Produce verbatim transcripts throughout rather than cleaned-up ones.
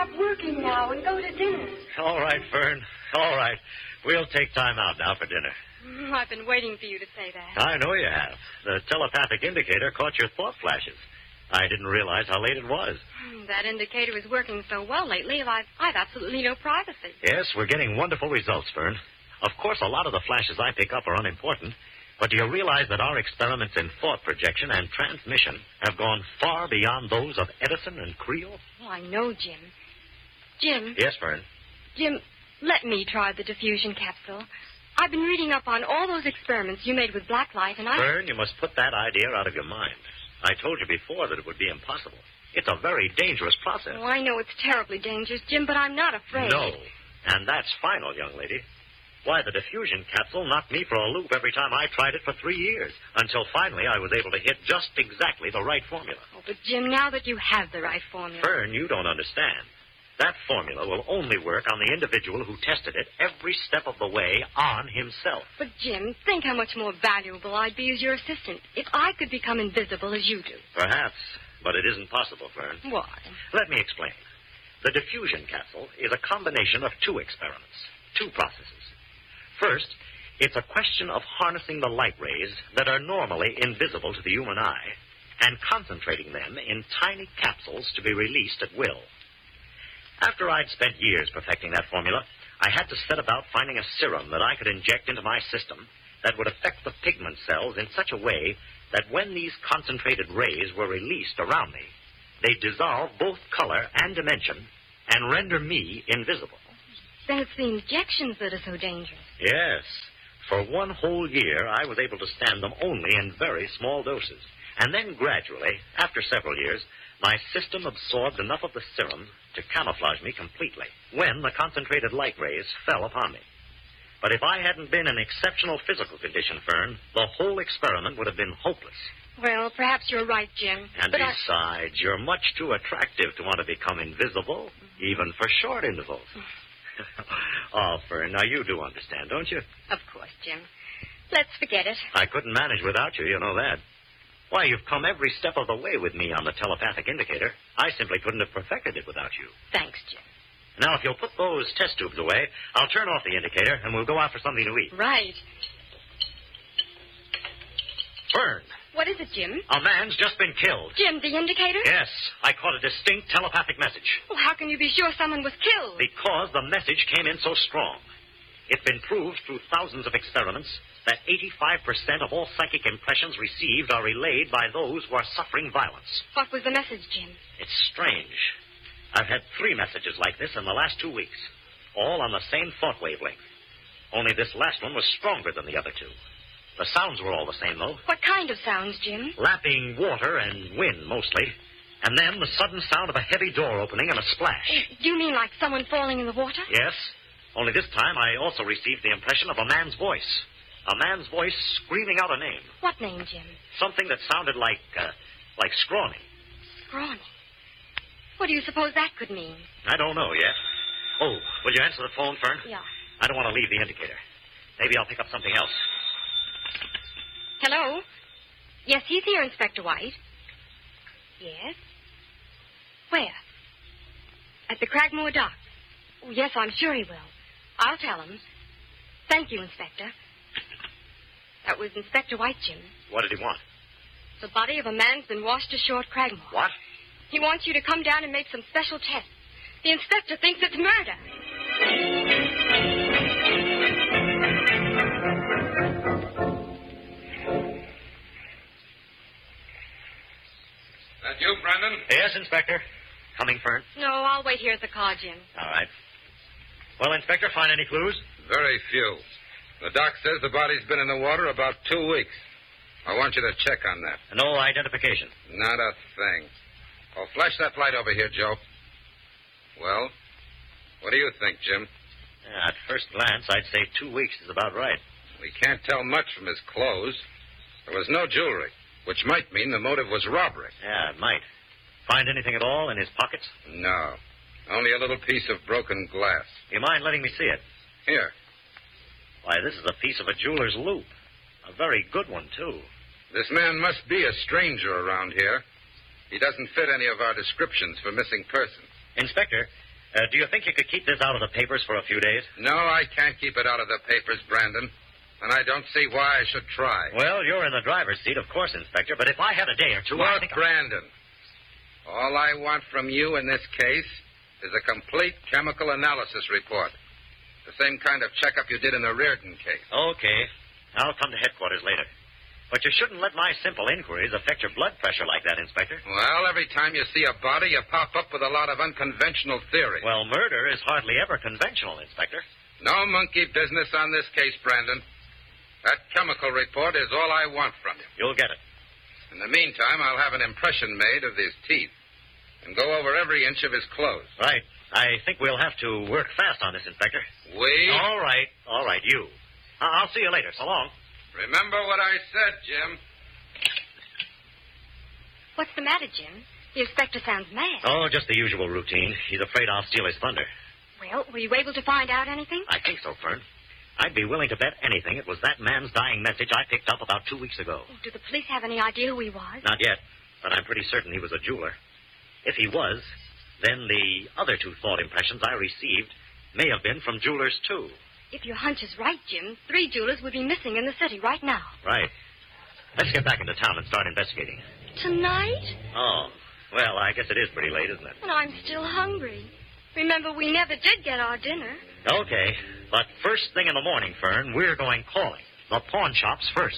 stop working now and go to dinner. All right, Fern. All right. We'll take time out now for dinner. Mm, I've been waiting for you to say that. I know you have. The telepathic indicator caught your thought flashes. I didn't realize how late it was. Mm, That indicator is working so well lately, I've, I've absolutely no privacy. Yes, we're getting wonderful results, Fern. Of course, a lot of the flashes I pick up are unimportant, but do you realize that our experiments in thought projection and transmission have gone far beyond those of Edison and Creel? Oh, I know, Jim. Jim. Yes, Fern. Jim, let me try the diffusion capsule. I've been reading up on all those experiments you made with black light, and I... Fern, you must put that idea out of your mind. I told you before that it would be impossible. It's a very dangerous process. Oh, I know it's terribly dangerous, Jim, but I'm not afraid. No. And that's final, young lady. Why, the diffusion capsule knocked me for a loop every time I tried it for three years, until finally I was able to hit just exactly the right formula. Oh, but Jim, now that you have the right formula... Fern, you don't understand. That formula will only work on the individual who tested it every step of the way on himself. But, Jim, think how much more valuable I'd be as your assistant if I could become invisible as you do. Perhaps, but it isn't possible, Fern. Why? Let me explain. The diffusion capsule is a combination of two experiments, two processes. First, it's a question of harnessing the light rays that are normally invisible to the human eye and concentrating them in tiny capsules to be released at will. After I'd spent years perfecting that formula, I had to set about finding a serum that I could inject into my system that would affect the pigment cells in such a way that when these concentrated rays were released around me, they'd dissolve both color and dimension and render me invisible. Then it's the injections that are so dangerous. Yes. For one whole year, I was able to stand them only in very small doses. And then gradually, after several years, my system absorbed enough of the serum to camouflage me completely when the concentrated light rays fell upon me. But if I hadn't been in exceptional physical condition, Fern, the whole experiment would have been hopeless. Well, perhaps you're right, Jim. And but besides, I... you're much too attractive to want to become invisible, even for short intervals. Oh, Fern, now you do understand, don't you? Of course, Jim. Let's forget it. I couldn't manage without you, you know that. Why, you've come every step of the way with me on the telepathic indicator. I simply couldn't have perfected it without you. Thanks, Jim. Now, if you'll put those test tubes away, I'll turn off the indicator, and we'll go out for something to eat. Right. Fern. What is it, Jim? A man's just been killed. Jim, the indicator? Yes. I caught a distinct telepathic message. Well, how can you be sure someone was killed? Because the message came in so strong. It's been proved through thousands of experiments that eighty-five percent of all psychic impressions received are relayed by those who are suffering violence. What was the message, Jim? It's strange. I've had three messages like this in the last two weeks, all on the same thought wavelength. Only this last one was stronger than the other two. The sounds were all the same, though. What kind of sounds, Jim? Lapping water and wind, mostly. And then the sudden sound of a heavy door opening and a splash. Do you mean like someone falling in the water? Yes. Only this time I also received the impression of a man's voice. A man's voice screaming out a name. What name, Jim? Something that sounded like, uh, like Scrawny. Scrawny? What do you suppose that could mean? I don't know yet. Oh, will you answer the phone, Fern? Yeah. I don't want to leave the indicator. Maybe I'll pick up something else. Hello? Yes, he's here, Inspector White. Yes? Where? At the Cragmore dock. Oh, yes, I'm sure he will. I'll tell him. Thank you, Inspector. That was Inspector White, Jim. What did he want? The body of a man's been washed ashore at Cragmore. What? He wants you to come down and make some special tests. The inspector thinks it's murder. That you, Brandon? Yes, Inspector. Coming, Fern? No, I'll wait here at the car, Jim. All right. Well, Inspector, find any clues? Very few. The doc says the body's been in the water about two weeks. I want you to check on that. No identification. Not a thing. Oh, flash that light over here, Joe. Well, what do you think, Jim? Yeah, at first glance, I'd say two weeks is about right. We can't tell much from his clothes. There was no jewelry, which might mean the motive was robbery. Yeah, it might. Find anything at all in his pockets? No. Only a little piece of broken glass. You mind letting me see it? Here. Why, this is a piece of a jeweler's loupe. A very good one, too. This man must be a stranger around here. He doesn't fit any of our descriptions for missing persons. Inspector, Uh, do you think you could keep this out of the papers for a few days? No, I can't keep it out of the papers, Brandon. And I don't see why I should try. Well, you're in the driver's seat, of course, Inspector, but if I had a day or two, Look, I think... Brandon, all I want from you in this case is a complete chemical analysis report. The same kind of checkup you did in the Reardon case. Okay. I'll come to headquarters later. But you shouldn't let my simple inquiries affect your blood pressure like that, Inspector. Well, every time you see a body, you pop up with a lot of unconventional theories. Well, murder is hardly ever conventional, Inspector. No monkey business on this case, Brandon. That chemical report is all I want from you. You'll get it. In the meantime, I'll have an impression made of his teeth and go over every inch of his clothes. Right. I think we'll have to work fast on this, Inspector. We? All right. All right, you. I- I'll see you later. So long. Remember what I said, Jim. What's the matter, Jim? The inspector sounds mad. Oh, just the usual routine. He's afraid I'll steal his thunder. Well, were you able to find out anything? I think so, Fern. I'd be willing to bet anything it was that man's dying message I picked up about two weeks ago. Oh, do the police have any idea who he was? Not yet, but I'm pretty certain he was a jeweler. If he was, then the other two thought impressions I received may have been from jewelers, too. If your hunch is right, Jim, three jewelers would be missing in the city right now. Right. Let's get back into town and start investigating. Tonight? Oh, well, I guess it is pretty late, isn't it? And I'm still hungry. Remember, we never did get our dinner. Okay, but first thing in the morning, Fern, we're going calling. The pawn shops first.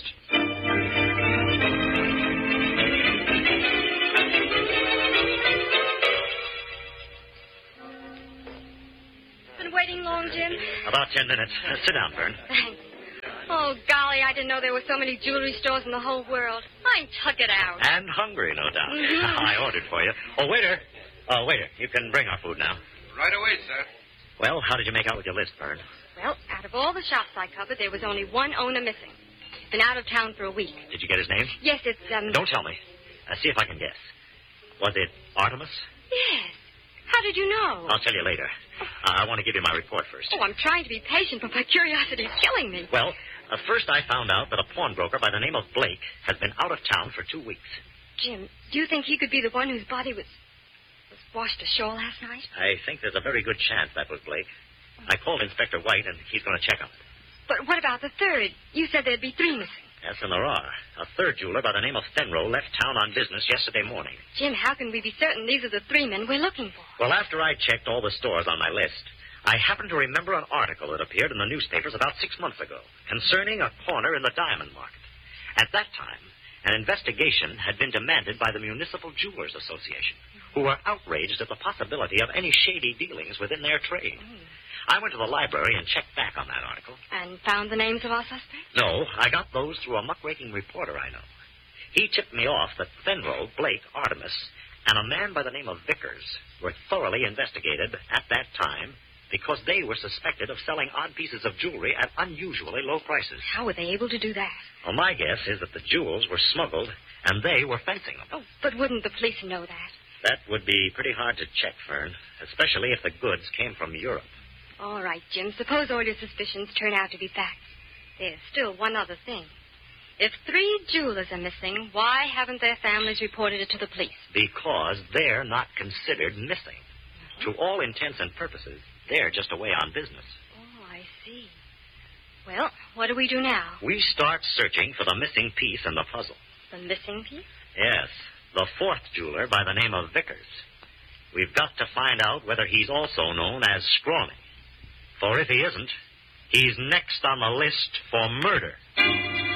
Been waiting long, Jim? About ten minutes. Uh, sit down, Fern. Thanks. Oh, golly, I didn't know there were so many jewelry stores in the whole world. I took it out. And hungry, no doubt. Mm-hmm. I ordered for you. Oh, waiter. Oh, waiter, you can bring our food now. Right away, sir. Well, how did you make out with your list, Fern? Well, out of all the shops I covered, there was only one owner missing. Been out of town for a week. Did you get his name? Yes, it's, um... Don't tell me. Uh, see if I can guess. Was it Artemis? Yes. How did you know? I'll tell you later. Uh, I want to give you my report first. Oh, I'm trying to be patient, but my curiosity is killing me. Well, uh, first I found out that a pawnbroker by the name of Blake has been out of town for two weeks. Jim, do you think he could be the one whose body was... was washed ashore last night? I think there's a very good chance that was Blake. I called Inspector White, and he's going to check on it. But what about the third? You said there'd be three missing. Yes, and there are. A third jeweler by the name of Fenro left town on business yesterday morning. Jim, how can we be certain these are the three men we're looking for? Well, after I checked all the stores on my list, I happened to remember an article that appeared in the newspapers about six months ago concerning a corner in the diamond market. At that time, an investigation had been demanded by the Municipal Jewelers Association, who were outraged at the possibility of any shady dealings within their trade. Mm. I went to the library and checked back on that article. And found the names of our suspects? No, I got those through a muckraking reporter I know. He tipped me off that Fenro, Blake, Artemis, and a man by the name of Vickers were thoroughly investigated at that time because they were suspected of selling odd pieces of jewelry at unusually low prices. How were they able to do that? Well, my guess is that the jewels were smuggled and they were fencing them. Oh, but wouldn't the police know that? That would be pretty hard to check, Fern, especially if the goods came from Europe. All right, Jim. Suppose all your suspicions turn out to be facts. There's still one other thing. If three jewelers are missing, why haven't their families reported it to the police? Because they're not considered missing. Mm-hmm. To all intents and purposes, they're just away on business. Oh, I see. Well, what do we do now? We start searching for the missing piece in the puzzle. The missing piece? Yes, the fourth jeweler by the name of Vickers. We've got to find out whether he's also known as Scrawny. For if he isn't, he's next on the list for murder.